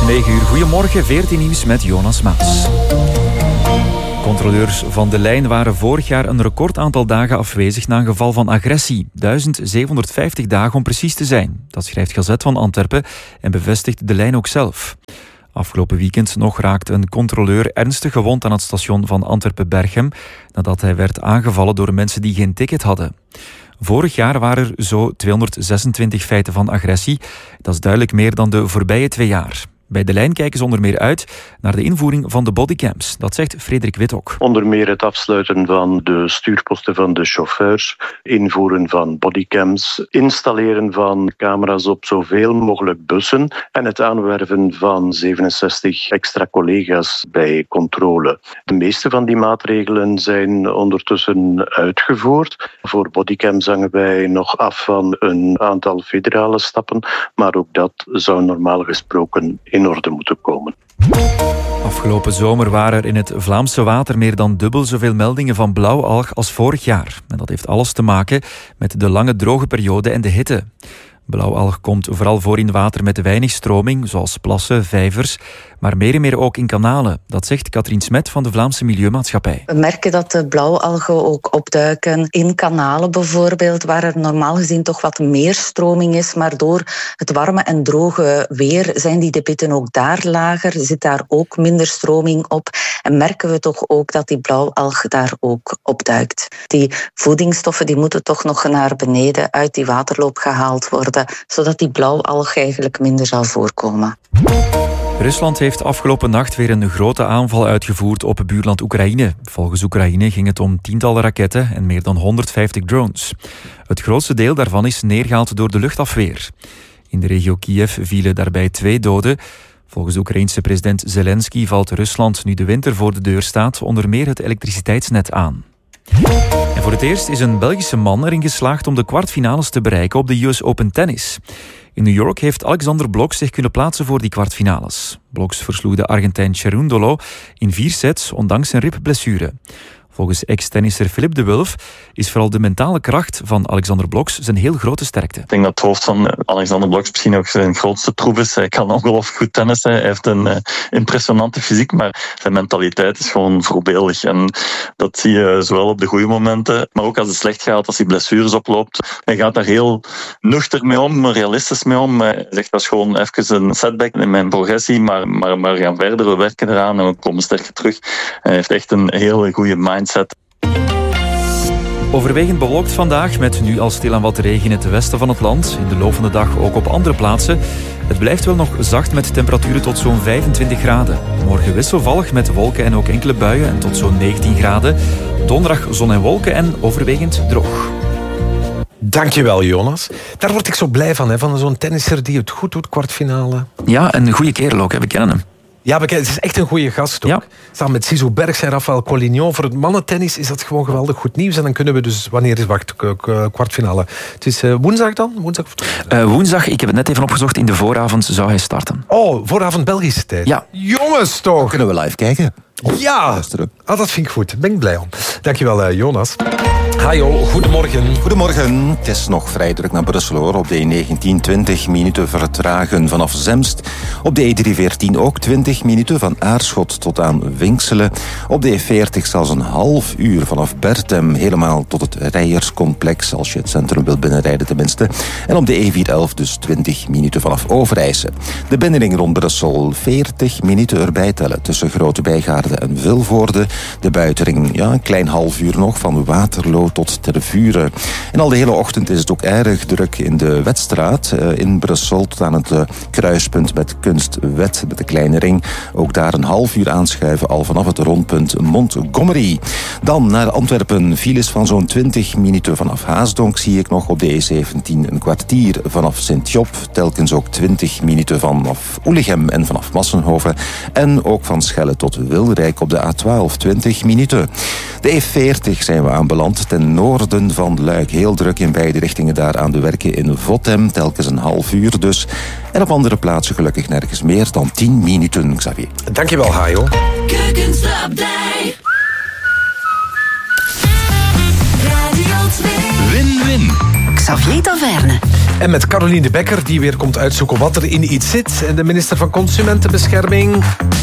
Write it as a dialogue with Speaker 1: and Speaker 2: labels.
Speaker 1: 9 uur. Goedemorgen, 14 nieuws met Jonas Maas. Controleurs van De Lijn waren vorig jaar een recordaantal dagen afwezig na een geval van agressie. 1750 dagen om precies te zijn. Dat schrijft Gazet van Antwerpen en bevestigt De Lijn ook zelf. Afgelopen weekend nog raakte een controleur ernstig gewond aan het station van Antwerpen-Berchem nadat hij werd aangevallen door mensen die geen ticket hadden. Vorig jaar waren er zo 226 feiten van agressie. Dat is duidelijk meer dan de voorbije 2 jaar. Bij De Lijn kijken ze onder meer uit naar de invoering van de bodycams. Dat zegt Frederik Wittok.
Speaker 2: Onder meer het afsluiten van de stuurposten van de chauffeurs, invoeren van bodycams, installeren van camera's op zoveel mogelijk bussen en het aanwerven van 67 extra collega's bij controle. De meeste van die maatregelen zijn ondertussen uitgevoerd. Voor bodycams hangen wij nog af van een aantal federale stappen, maar ook dat zou normaal gesproken in orde moeten komen.
Speaker 1: Afgelopen zomer waren er in het Vlaamse water meer dan dubbel zoveel meldingen van blauwalg als vorig jaar. En dat heeft alles te maken met de lange droge periode en de hitte. Blauwalg komt vooral voor in water met weinig stroming, zoals plassen, vijvers, maar meer en meer ook in kanalen. Dat zegt Katrien Smet van de Vlaamse Milieumaatschappij.
Speaker 3: We merken dat de blauwalgen ook opduiken in kanalen bijvoorbeeld, waar er normaal gezien toch wat meer stroming is, maar door het warme en droge weer zijn die debitten ook daar lager, zit daar ook minder stroming op en merken we toch ook dat die blauwalg daar ook opduikt. Die voedingsstoffen die moeten toch nog naar beneden uit die waterloop gehaald worden, zodat die blauwalg eigenlijk minder zal voorkomen.
Speaker 1: Rusland heeft afgelopen nacht weer een grote aanval uitgevoerd op buurland Oekraïne. Volgens Oekraïne ging het om tientallen raketten en meer dan 150 drones. Het grootste deel daarvan is neergehaald door de luchtafweer. In de regio Kiev vielen daarbij 2 doden. Volgens de Oekraïense president Zelensky valt Rusland, nu de winter voor de deur staat, onder meer het elektriciteitsnet aan. En voor het eerst is een Belgische man erin geslaagd om de kwartfinales te bereiken op de US Open Tennis. In New York heeft Alexander Blok zich kunnen plaatsen voor die kwartfinales. Bloks versloeg de Argentijn Cerúndolo in 4 sets, ondanks zijn ribblessure. Volgens ex-tennisser Philippe de Wulf is vooral de mentale kracht van Alexander Bloks zijn heel grote sterkte.
Speaker 4: Ik denk dat het hoofd van Alexander Bloks misschien ook zijn grootste troef is. Hij kan ongelooflijk goed tennissen. Hij heeft een impressionante fysiek, maar zijn mentaliteit is gewoon voorbeeldig. En dat zie je zowel op de goede momenten, maar ook als het slecht gaat, als hij blessures oploopt. Hij gaat daar heel nuchter mee om, realistisch mee om. Hij zegt dat is gewoon even een setback in mijn progressie, maar we gaan verder, we werken eraan en we komen sterker terug. Hij heeft echt een heel goede mindset.
Speaker 1: Overwegend bewolkt vandaag, met nu al stilaan wat regen in het westen van het land. In de loop van de dag ook op andere plaatsen. Het blijft wel nog zacht met temperaturen tot zo'n 25 graden. Morgen wisselvallig met wolken en ook enkele buien en tot zo'n 19 graden. Donderdag zon en wolken en overwegend droog.
Speaker 5: Dankjewel, Jonas. Daar word ik zo blij van zo'n tennisser die het goed doet, kwartfinale.
Speaker 1: Ja, een goede kerel ook, we kennen hem.
Speaker 5: Ja, het is echt een goede gast ook. Ja. Samen met Zizou Bergs en Rafael Collignon. Voor het mannentennis is dat gewoon geweldig goed nieuws. En dan kunnen we dus, wanneer is kwartfinale? Het is woensdag dan?
Speaker 1: Woensdag, ik heb het net even opgezocht, in de vooravond zou hij starten.
Speaker 5: Oh, vooravond Belgische tijd.
Speaker 1: Ja.
Speaker 5: Jongens toch!
Speaker 6: Dan kunnen we live kijken.
Speaker 5: Ja, dat vind ik goed. Daar ben ik blij om. Dankjewel, Jonas. Hajo, goedemorgen.
Speaker 6: Goedemorgen. Het is nog vrij druk naar Brussel hoor. Op de E19 20 minuten vertragen vanaf Zemst. Op de E314 ook 20 minuten van Aarschot tot aan Winkselen. Op de E40 zelfs een half uur vanaf Bertem helemaal tot het Rijerscomplex, als je het centrum wilt binnenrijden tenminste. En op de E411 dus 20 minuten vanaf Overijse. De binnenring rond Brussel 40 minuten erbij tellen tussen Grote Bijgaarden en Vilvoorde. De buitenring een klein half uur nog van Waterloo tot Tervuren. En al de hele ochtend is het ook erg druk in de Wetstraat in Brussel tot aan het kruispunt met Kunstwet met de kleine ring. Ook daar een half uur aanschuiven al vanaf het rondpunt Montgomery. Dan naar Antwerpen. Files van zo'n 20 minuten vanaf Haasdonk zie ik nog op de E17 een kwartier vanaf Sint-Job. Telkens ook 20 minuten vanaf Oelichem en vanaf Massenhoven. En ook van Schelle tot Wilrijk op de A12 20 minuten. De E40 zijn we aanbeland ten noorden van Luik. Heel druk in beide richtingen daar aan de werken in Votem. Telkens een half uur dus. En op andere plaatsen gelukkig nergens meer dan 10 minuten, Xavier.
Speaker 5: Dankjewel, Hajo.
Speaker 7: Win-win. Xavier Taverne.
Speaker 5: En met Caroline de Bekker, die weer komt uitzoeken wat er in iets zit. En de minister van Consumentenbescherming...